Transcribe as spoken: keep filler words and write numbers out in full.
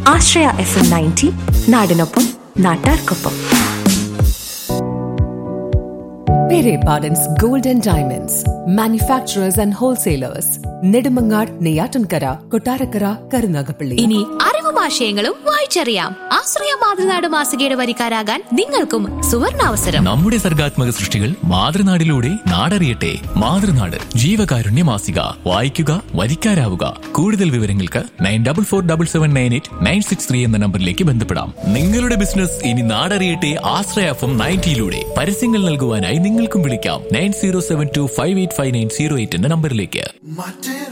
ആശ്രയ F M ninety, നാടിനൊപ്പം നാട്ടാർക്കൊപ്പം. Pere Pardon's Gold and Diamonds, manufacturers and wholesalers. Nedumangad, Neyyattinkara, Kottarakkara, Karunagappally. ഇനി അറിവും ആശയങ്ങളും വായിച്ചറിയാം. ആശ്രയ മാതൃനാട് മാസികയുടെ വരിക്കാരാകാൻ നിങ്ങൾക്കും സുവർണാവസരം. നമ്മുടെ സർഗാത്മക സൃഷ്ടികൾ മാതൃനാടിലൂടെ നാടറിയട്ടെ. മാതൃനാട് ജീവകാരുണ്യ മാസിക. വായിക്കുക, വരിക്കാരാവുക. കൂടുതൽ വിവരങ്ങൾക്ക് nine double four double seven nine eight nine six three എന്ന നമ്പറിലേക്ക് ബന്ധപ്പെടാം. നിങ്ങളുടെ ബിസിനസ് ഇനി നാടറിയട്ടെ ആശ്രയ എഫ് എം നയൻറ്റിയിലൂടെ. പരസ്യങ്ങൾ നൽകുവാനായി നിങ്ങൾക്കും വിളിക്കാം nine zero seven to five eight five nine zero eight എന്ന നമ്പറിലേക്ക്.